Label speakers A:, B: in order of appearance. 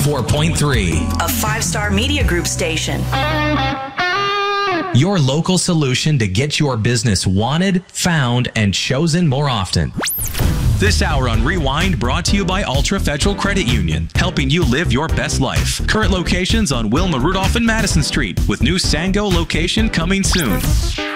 A: 94.3.
B: A 5-star media group station.
A: Your local solution to get your business wanted, found, and chosen more often. This hour on Rewind brought to you by Ultra Federal Credit Union, helping you live your best life. Current locations on Wilma Rudolph and Madison Street, with new Sango location coming soon.